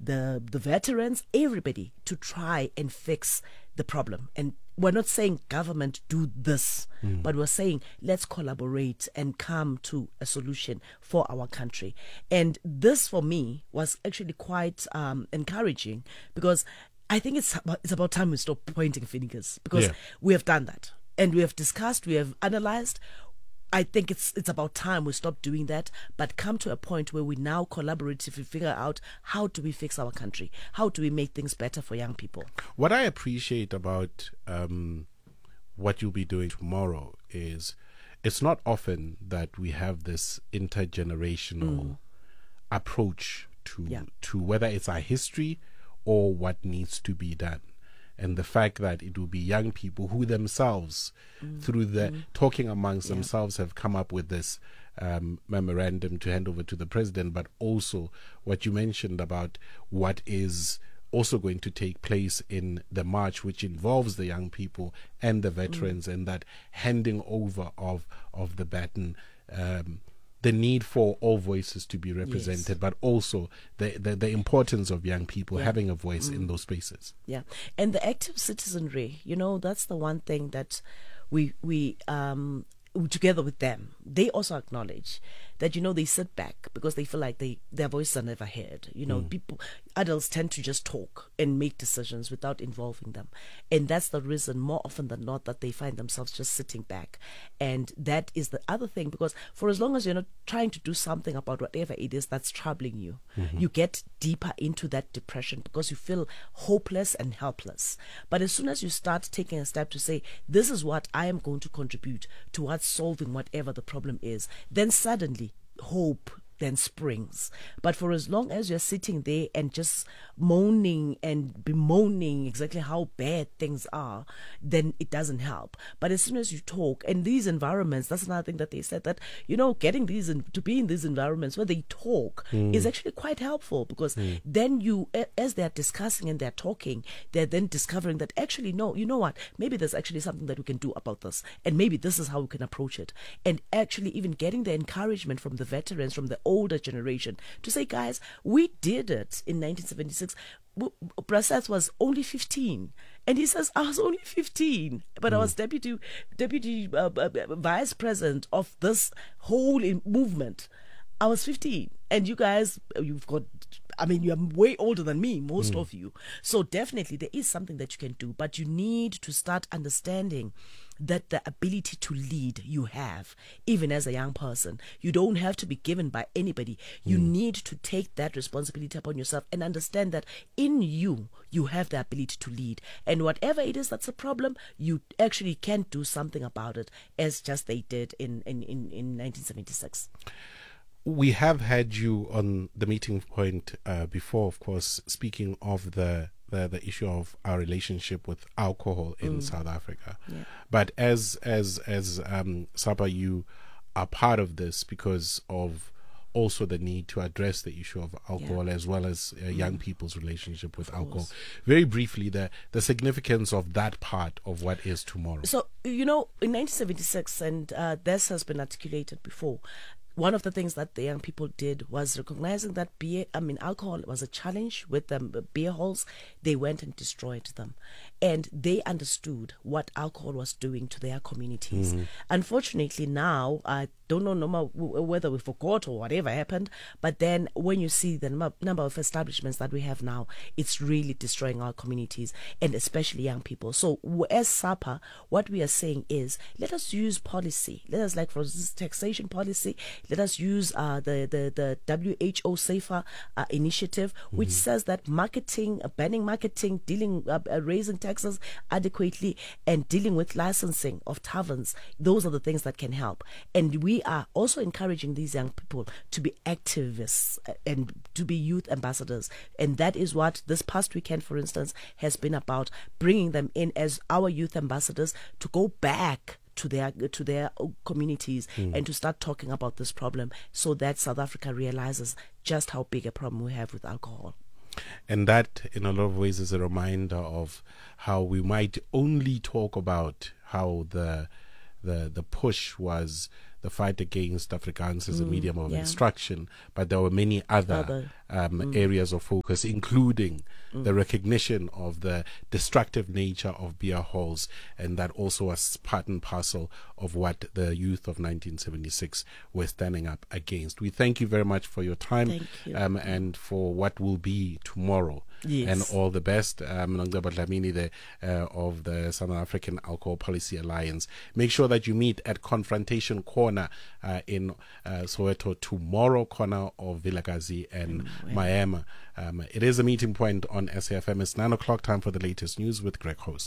the veterans, everybody, to try and fix the problem. And we're not saying government do this, but we're saying let's collaborate and come to a solution for our country. And this, for me, was actually quite encouraging, because I think it's about time we stop pointing fingers, because we have done that and we have discussed, we have analyzed. I think it's about time we stop doing that, but come to a point where we now collaboratively figure out how do we fix our country, how do we make things better for young people. What I appreciate about what you'll be doing tomorrow is it's not often that we have this intergenerational approach to whether it's our history or what needs to be done. And the fact that it will be young people who themselves, through the talking amongst themselves, have come up with this memorandum to hand over to the president, but also what you mentioned about what is also going to take place in the march, which involves the young people and the veterans, and that handing over of the baton, the need for all voices to be represented, but also the importance of young people having a voice in those spaces. Yeah, and the active citizenry, that's the one thing that we together with them, they also acknowledge that, they sit back because they feel like their voices are never heard. Adults tend to just talk and make decisions without involving them. And that's the reason, more often than not, that they find themselves just sitting back. And that is the other thing, because for as long as you're not trying to do something about whatever it is that's troubling you, you get deeper into that depression because you feel hopeless and helpless. But as soon as you start taking a step to say, this is what I am going to contribute towards solving whatever the problem is, then suddenly hope then springs. But for as long as you're sitting there and just moaning and bemoaning exactly how bad things are, then it doesn't help. But as soon as you talk, and these environments, that's another thing that they said, that getting to be in these environments where they talk is actually quite helpful, because then you, as they're discussing and they're talking, they're then discovering that actually, no, you know what, maybe there's actually something that we can do about this, and maybe this is how we can approach it. And actually even getting the encouragement from the veterans, from the older generation, to say, guys, we did it in 1976. Braseth was only 15, and he says, I was only 15, but I was deputy vice president of this whole movement. I was 15, and you guys, you're way older than me, most of you. So definitely there is something that you can do, but you need to start understanding that the ability to lead you have, even as a young person. You don't have to be given by anybody. You need to take that responsibility upon yourself and understand that in you have the ability to lead. And whatever it is that's a problem, you actually can do something about it, as just they did in 1976. We have had you on the meeting point before, of course, speaking of the issue of our relationship with alcohol in South Africa. Yeah. But as SAPA, you are part of this because of also the need to address the issue of alcohol, as well as young people's relationship with alcohol. Very briefly, the significance of that part of what is tomorrow. So, in 1976, and this has been articulated before, one of the things that the young people did was recognizing that alcohol was a challenge with the beer halls. They went and destroyed them. And they understood what alcohol was doing to their communities. Unfortunately, now, I don't know whether we forgot or whatever happened, but then when you see the number of establishments that we have now, it's really destroying our communities, and especially young people. So as SAPA, what we are saying is, let us use policy. Let us, like for this taxation policy, let us use the WHO Safer initiative, which says that banning marketing, raising taxes adequately, and dealing with licensing of taverns. Those are the things that can help. And we are also encouraging these young people to be activists and to be youth ambassadors. And that is what this past weekend, for instance, has been about, bringing them in as our youth ambassadors to go back to their communities and to start talking about this problem, so that South Africa realizes just how big a problem we have with alcohol. And that, in a lot of ways, is a reminder of how we might only talk about how the push was the fight against Afrikaans as a medium of instruction, but there were many other areas of focus, including the recognition of the destructive nature of beer halls, and that also was part and parcel of what the youth of 1976 were standing up against. We thank you very much for your time and for what will be tomorrow. Yes. And all the best, Nongcebo Dlamini of the Southern African Alcohol Policy Alliance. Make sure that you meet at Confrontation Corner in Soweto tomorrow, corner of Vilakazi and Miami. It is a meeting point on SAFM. It's 9 o'clock, time for the latest news with Greg Hose.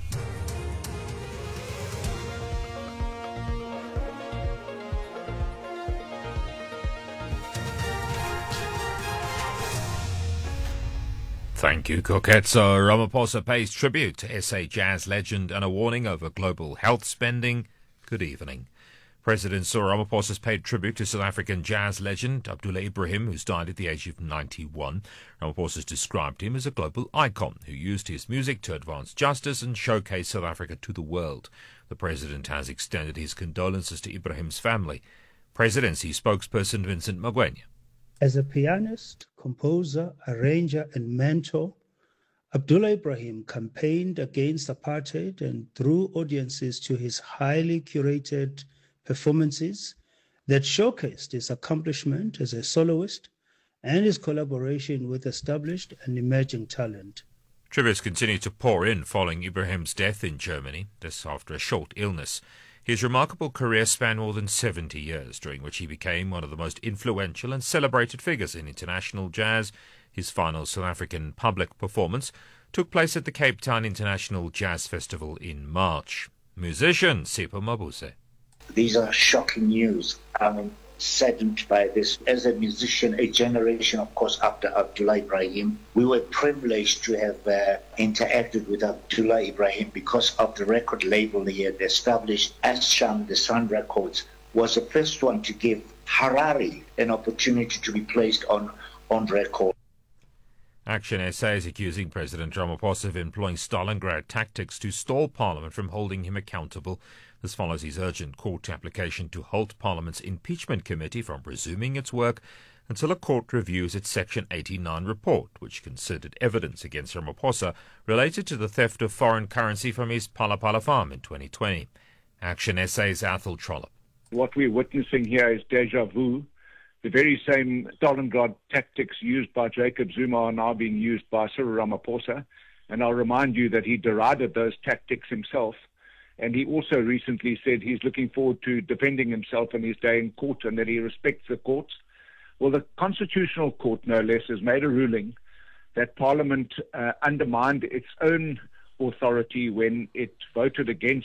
Thank you, Koketso. Ramaphosa pays tribute to SA jazz legend and a warning over global health spending. Good evening. President Cyril Ramaphosa has paid tribute to South African jazz legend Abdullah Ibrahim, who's died at the age of 91. Ramaphosa has described him as a global icon who used his music to advance justice and showcase South Africa to the world. The president has extended his condolences to Ibrahim's family. Presidency spokesperson Vincent Magwenya. As a pianist, composer, arranger, and mentor, Abdullah Ibrahim campaigned against apartheid and drew audiences to his highly curated performances that showcased his accomplishment as a soloist and his collaboration with established and emerging talent. Tributes continue to pour in following Ibrahim's death in Germany, this after a short illness. His remarkable career spanned more than 70 years, during which he became one of the most influential and celebrated figures in international jazz. His final South African public performance took place at the Cape Town International Jazz Festival in March. Musician Sipho Mabuse. These are shocking news. I'm saddened by this. As a musician, a generation, of course, after Abdullah Ibrahim, we were privileged to have interacted with Abdullah Ibrahim because of the record label he had established. Asham, the Sun Records, was the first one to give Harare an opportunity to be placed on record. Action SA is accusing President Ramaphosa of employing Stalingrad tactics to stall Parliament from holding him accountable. This follows his urgent court application to halt Parliament's impeachment committee from resuming its work until a court reviews its Section 89 report, which considered evidence against Ramaphosa related to the theft of foreign currency from his Phala farm in 2020. Action SA's Athol Trollop. What we're witnessing here is deja vu. The very same Stalingrad tactics used by Jacob Zuma are now being used by Cyril Ramaphosa. And I'll remind you that he derided those tactics himself. And he also recently said he's looking forward to defending himself in his day in court and that he respects the courts. Well, the Constitutional Court, no less, has made a ruling that Parliament undermined its own authority when it voted against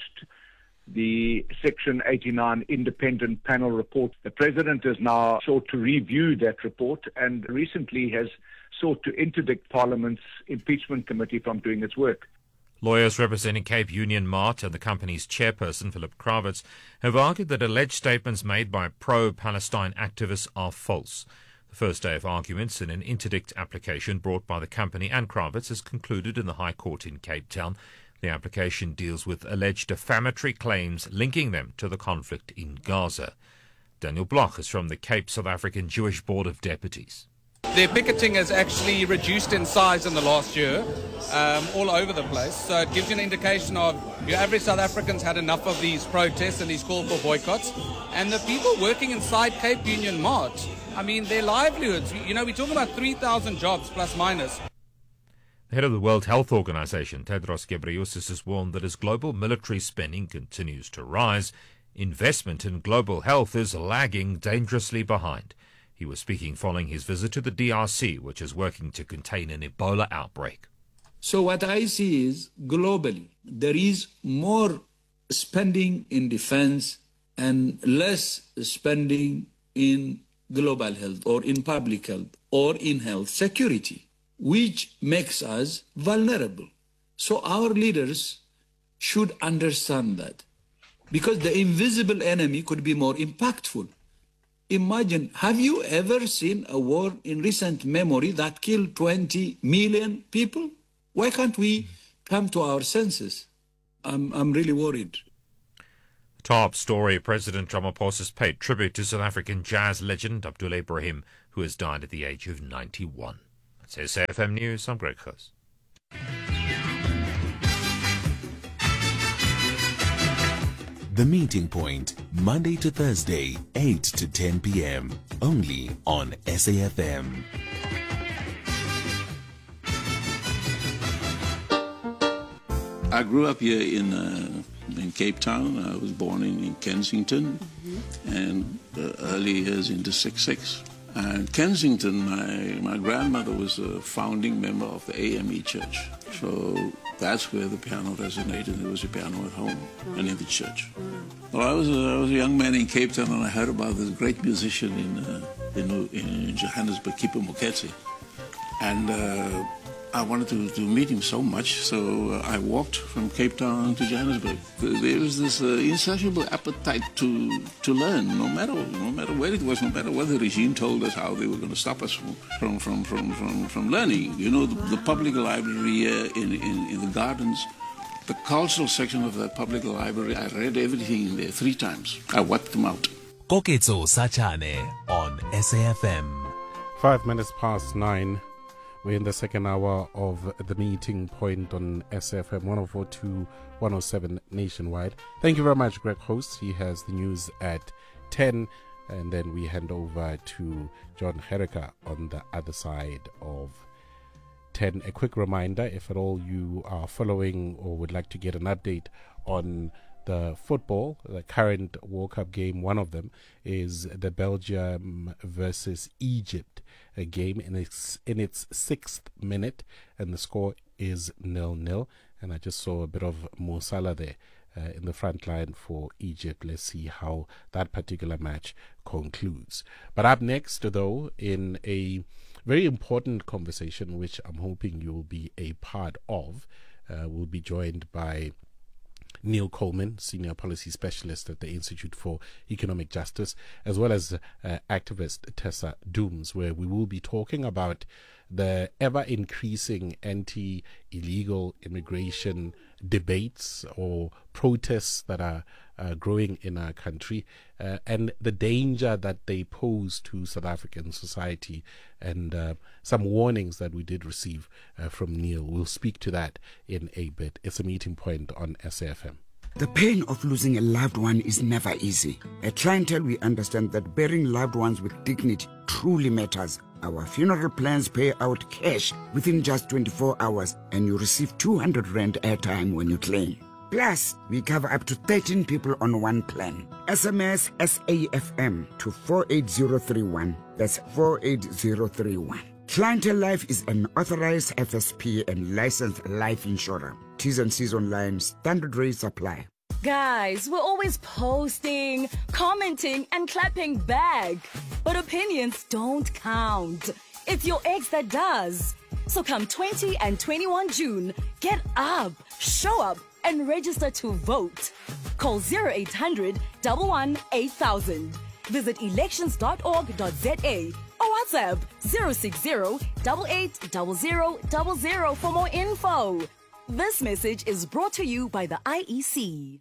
the Section 89 independent panel report. The President has now sought to review that report and recently has sought to interdict Parliament's impeachment committee from doing its work. Lawyers representing Cape Union Mart and the company's chairperson, Philip Kravitz, have argued that alleged statements made by pro-Palestine activists are false. The first day of arguments in an interdict application brought by the company and Kravitz has concluded in the High Court in Cape Town. The application deals with alleged defamatory claims linking them to the conflict in Gaza. Daniel Bloch is from the Cape South African Jewish Board of Deputies. Their picketing has actually reduced in size in the last year, all over the place. So it gives you an indication of your average South Africans had enough of these protests and these calls for boycotts. And the people working inside Cape Union Mart, I mean, their livelihoods, we're talking about 3,000 jobs plus minus. The head of the World Health Organization, Tedros Ghebreyesus, has warned that as global military spending continues to rise, investment in global health is lagging dangerously behind. He was speaking following his visit to the DRC, which is working to contain an Ebola outbreak. So what I see is, globally, there is more spending in defense and less spending in global health or in public health or in health security, which makes us vulnerable. So our leaders should understand that, because the invisible enemy could be more impactful. Imagine, have you ever seen a war in recent memory that killed 20 million people? Why can't we come to our senses? I'm really worried. The Top story, President Ramaphosa has paid tribute to South African jazz legend Abdullah Ibrahim, who has died at the age of 91. That's SAFM News. I'm Greg Close. The Meeting Point, Monday to Thursday, 8 to 10 p.m. Only on SAFM. I grew up here in Cape Town. I was born in Kensington, and the early years into 66. And Kensington, my grandmother was a founding member of the AME Church. So that's where the piano resonated. There was a piano at home and in the church. Well, I was a young man in Cape Town, and I heard about this great musician in Johannesburg, Kipo Mokete. And I wanted to meet him so much, so I walked from Cape Town to Johannesburg. There was this insatiable appetite to learn, no matter where it was, no matter what the regime told us how they were going to stop us from learning. You know, the public library in the gardens, the cultural section of the public library, I read everything in there 3 times. I wiped them out. Koketso Sachane on SAFM. 5 minutes past 9. We're in the second hour of The Meeting Point on SAFM 104.2, 107 nationwide. Thank you very much, Greg Host. He has the news at 10, and then we hand over to John Herika on the other side of 10. A quick reminder, if at all you are following or would like to get an update on the football, the current World Cup game, one of them is the Belgium versus Egypt, a game in its 6th minute, and the score is 0-0. And I just saw a bit of Mo Salah there in the front line for Egypt. Let's see how that particular match concludes. But up next, though, in a very important conversation, which I'm hoping you will be a part of, we'll be joined by Neil Coleman, Senior Policy Specialist at the Institute for Economic Justice, as well as activist Tessa Dooms, where we will be talking about the ever-increasing anti-illegal immigration debates or protests that are growing in our country, and the danger that they pose to South African society, and some warnings that we did receive from Neil. We'll speak to that in a bit. It's a meeting point on SAFM. The pain of losing a loved one is never easy. At Clientele, we understand that burying loved ones with dignity truly matters. Our funeral plans pay out cash within just 24 hours, and you receive 200 Rand airtime when you claim. Plus, we cover up to 13 people on one plan. SMS SAFM to 48031. That's 48031. Clientele Life is an authorized FSP and licensed life insurer. T's and C's online. Standard rates apply. Guys, we're always posting, commenting, and clapping back. But opinions don't count. It's your ex that does. So come 20 and 21 June, get up, show up, and register to vote. Call 0800 11 8000. Visit elections.org.za or WhatsApp 060 8800 00 for more info. This message is brought to you by the IEC.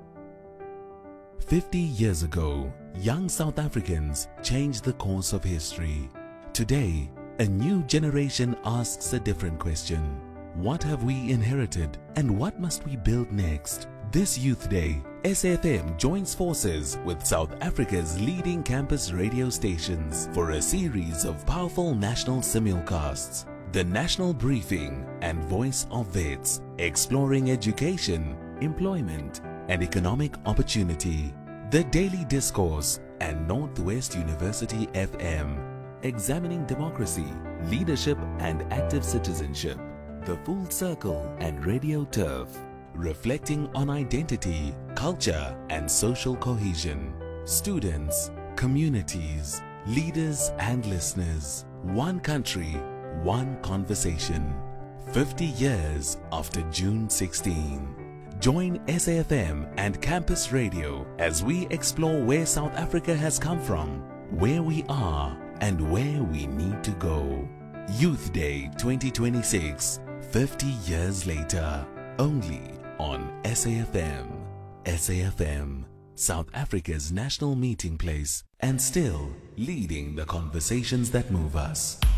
50 years ago, young South Africans changed the course of history. Today, a new generation asks a different question. What have we inherited and what must we build next? This Youth Day, SAFM joins forces with South Africa's leading campus radio stations for a series of powerful national simulcasts. The National Briefing and Voice of Vets, exploring education, employment, and economic opportunity. The Daily Discourse and Northwest University FM, examining democracy, leadership, and active citizenship. The Full Circle and Radio Turf, reflecting on identity, culture, and social cohesion. Students, communities, leaders, and listeners. One country, one conversation. 50 years after June 16. Join SAFM and Campus Radio as we explore where South Africa has come from, where we are, and where we need to go. Youth Day 2026, 50 years later, only on SAFM. SAFM, South Africa's national meeting place, and still leading the conversations that move us.